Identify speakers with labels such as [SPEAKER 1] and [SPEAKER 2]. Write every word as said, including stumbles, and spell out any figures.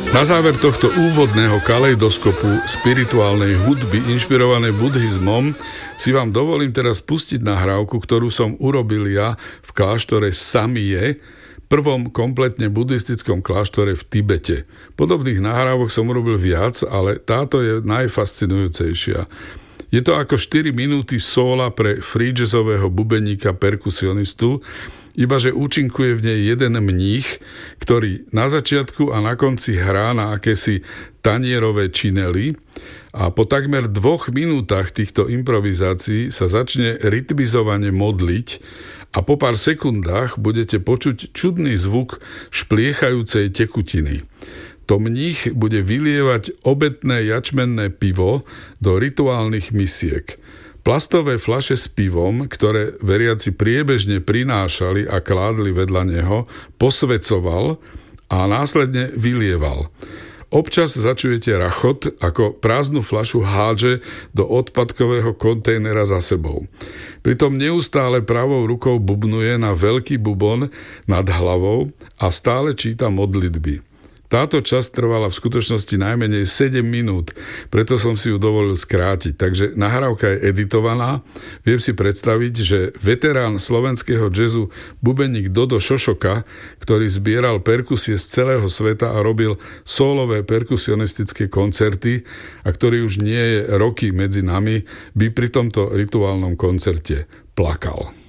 [SPEAKER 1] Na záver tohto úvodného kaleidoskopu spirituálnej hudby inšpirovanej buddhizmom si vám dovolím teraz pustiť nahrávku, ktorú som urobil ja v kláštore Samie, prvom kompletne buddhistickom kláštore v Tibete. Podobných nahrávok som urobil viac, ale táto je najfascinujúcejšia. Je to ako štyri minúty sóla pre free jazzového bubeníka perkusionistu, ibaže účinkuje v nej jeden mních, ktorý na začiatku a na konci hrá na akési tanierové činely a po takmer dvoch minútach týchto improvizácií sa začne rytmizovane modliť a po pár sekundách budete počuť čudný zvuk špliechajúcej tekutiny. To mních bude vylievať obetné jačmenné pivo do rituálnych misiek. Plastové fľaše s pivom, ktoré veriaci priebežne prinášali a kládli vedľa neho, posvecoval a následne vylieval. Občas začujete rachot, ako prázdnu fľašu hádže do odpadkového kontajnera za sebou. Pritom neustále pravou rukou bubnuje na veľký bubon nad hlavou a stále číta modlitby. Táto časť trvala v skutočnosti najmenej sedem minút, preto som si ju dovolil skrátiť. Takže nahrávka je editovaná. Viem si predstaviť, že veterán slovenského jazzu bubeník Dodo Šošoka, ktorý zbieral perkusie z celého sveta a robil sólové perkusionistické koncerty a ktorý už nie je roky medzi nami, by pri tomto rituálnom koncerte plakal.